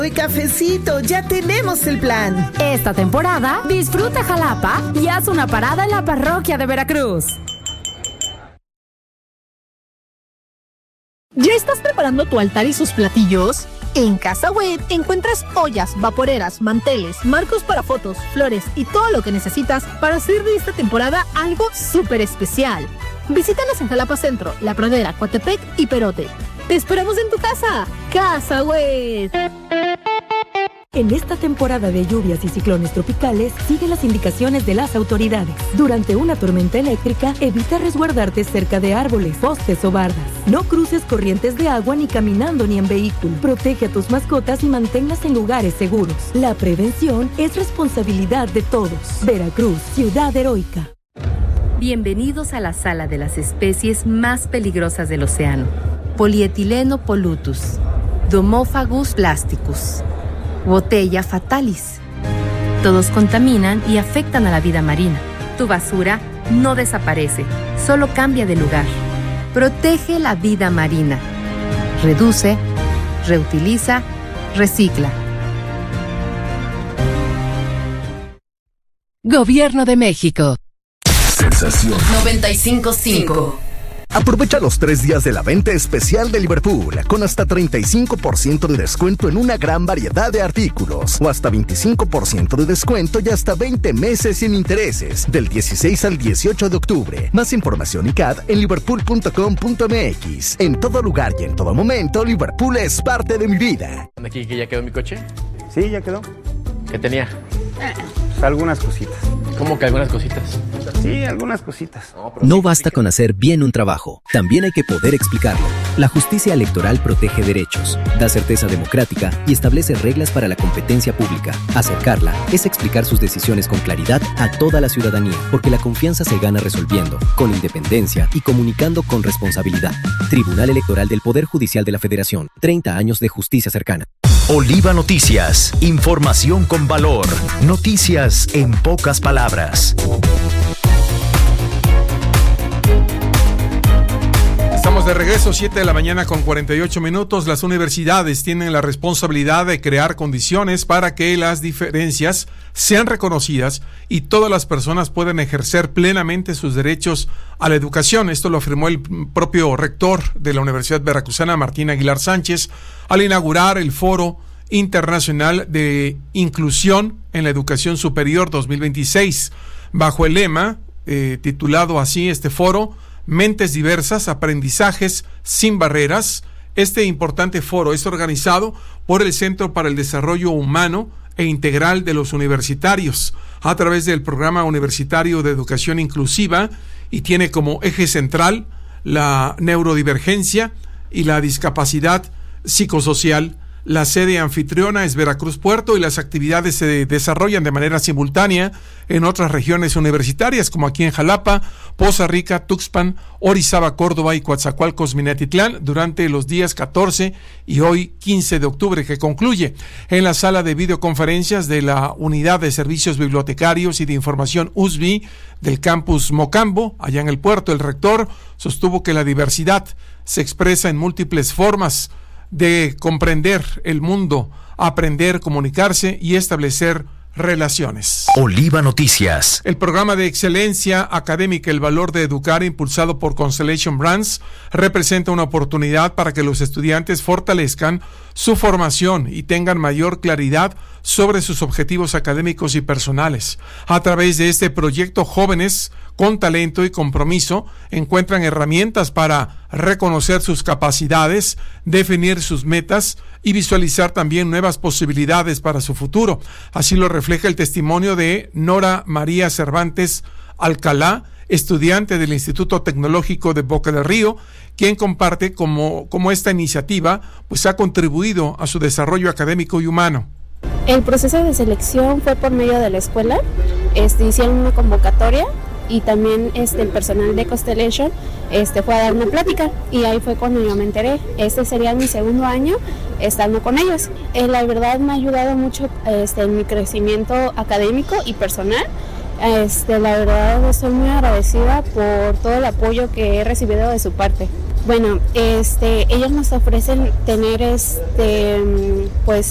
Hoy cafecito, ya tenemos el plan. Esta temporada, disfruta Jalapa y haz una parada en la parroquia de Veracruz. ¿Ya estás preparando tu altar y sus platillos? En Casa Wet encuentras ollas, vaporeras, manteles, marcos para fotos, flores y todo lo que necesitas para hacer de esta temporada algo súper especial. Visítanos en Jalapa Centro, La Pradera, Coatepec y Perote. ¡Te esperamos en tu casa! ¡Casa Wet! En esta temporada de lluvias y ciclones tropicales, sigue las indicaciones de las autoridades. Durante una tormenta eléctrica, evita resguardarte cerca de árboles, postes o bardas. No cruces corrientes de agua ni caminando ni en vehículo. Protege a tus mascotas y manténlas en lugares seguros. La prevención es responsabilidad de todos. Veracruz, ciudad heroica. Bienvenidos a la sala de las especies más peligrosas del océano. Polietileno pollutus, Domophagus plasticus, Botella fatalis. Todos contaminan y afectan a la vida marina. Tu basura no desaparece, solo cambia de lugar. Protege la vida marina. Reduce, reutiliza, recicla. Gobierno de México. Sensación 95.5. Aprovecha los 3 días de la venta especial de Liverpool con hasta 35% de descuento en una gran variedad de artículos o hasta 25% de descuento y hasta 20 meses sin intereses del 16 al 18 de octubre. Más información y CAD en liverpool.com.mx. En todo lugar y en todo momento, Liverpool es parte de mi vida. ¿Aquí que ya quedó mi coche? Sí, ya quedó. ¿Qué tenía? Pues algunas cositas. ¿Cómo que algunas cositas? Sí, algunas cositas. No basta con hacer bien un trabajo, también hay que poder explicarlo. La justicia electoral protege derechos, da certeza democrática y establece reglas para la competencia pública. Acercarla es explicar sus decisiones con claridad a toda la ciudadanía, porque la confianza se gana resolviendo, con independencia y comunicando con responsabilidad. Tribunal Electoral del Poder Judicial de la Federación. 30 años de justicia cercana. Oliva Noticias, información con valor, noticias en pocas palabras. Estamos de regreso, 7 de la mañana con 48 minutos. Las universidades tienen la responsabilidad de crear condiciones para que las diferencias sean reconocidas y todas las personas puedan ejercer plenamente sus derechos a la educación. Esto lo afirmó el propio rector de la Universidad Veracruzana, Martín Aguilar Sánchez, al inaugurar el Foro Internacional de Inclusión en la Educación Superior 2026, bajo el lema titulado así este foro: Mentes diversas, aprendizajes sin barreras. Este importante foro es organizado por el Centro para el Desarrollo Humano e Integral de los Universitarios a través del Programa Universitario de Educación Inclusiva y tiene como eje central la neurodivergencia y la discapacidad psicosocial. La sede anfitriona es Veracruz Puerto y las actividades se desarrollan de manera simultánea en otras regiones universitarias como aquí en Jalapa, Poza Rica, Tuxpan, Orizaba, Córdoba y Coatzacoalcos, Minatitlán durante los días 14 y hoy 15 de octubre que concluye. En la sala de videoconferencias de la Unidad de Servicios Bibliotecarios y de Información USB del campus Mocambo, allá en el puerto, el rector sostuvo que la diversidad se expresa en múltiples formas de comprender el mundo, aprender, comunicarse y establecer relaciones. Oliva Noticias. El programa de excelencia académica El Valor de Educar, impulsado por Constellation Brands, representa una oportunidad para que los estudiantes fortalezcan su formación y tengan mayor claridad sobre sus objetivos académicos y personales. A través de este proyecto, jóvenes con talento y compromiso encuentran herramientas para reconocer sus capacidades, definir sus metas y visualizar también nuevas posibilidades para su futuro. Así lo refleja el testimonio de Nora María Cervantes Alcalá, estudiante del Instituto Tecnológico de Boca del Río, quien comparte cómo esta iniciativa pues ha contribuido a su desarrollo académico y humano. El proceso de selección fue por medio de la escuela, hicieron una convocatoria y también el personal de Constellation fue a dar una plática y ahí fue cuando yo me enteré. Este sería mi segundo año estando con ellos. La verdad me ha ayudado mucho en mi crecimiento académico y personal. La verdad estoy muy agradecida por todo el apoyo que he recibido de su parte. Bueno, ellos nos ofrecen tener pues